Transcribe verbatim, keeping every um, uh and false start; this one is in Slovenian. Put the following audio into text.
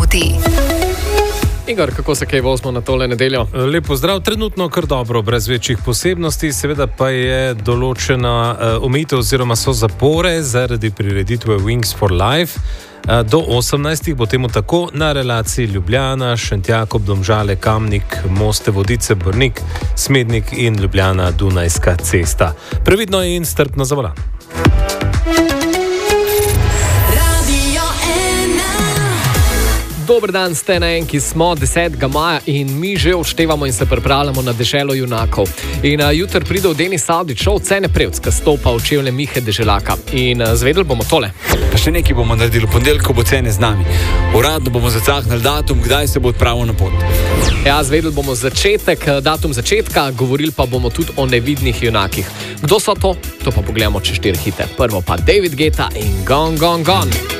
minuti. Igor, kako se kaj vozimo na tole nedeljo? Lep pozdrav, trenutno kar dobro, brez večjih posebnosti, seveda pa je določena uh, omejitev oziroma so zapore zaradi prireditve Wings for Life. Uh, do osemnajstih bo temu tako na relaciji Ljubljana, Šentjak ob Domžale, Kamnik, Moste, Vodice, Brnik, Smednik in Ljubljana Dunajska cesta. Previdno in strpno za volan. Dober dan, ste na enki, smo desetega maja in mi že odštevamo in se pripravljamo na deželo junakov. In uh, jutri pride v Denis Avdić šov Cene Prevc, ki stopa v čevlje Mihe Deželaka. In uh, zvedeli bomo tole. Pa še nekaj bomo naredili, v ponedeljek, ko bo Cene z nami. Uradno bomo zacahnili datum, kdaj se bo odpravil na pot. Ja, zvedeli bomo začetek, datum začetka, govorili pa bomo tudi o nevidnih junakih. Kdo so to? To pa pogledamo čez štiri hite. Prvo pa David Guetta in Gone, Gone, Gone.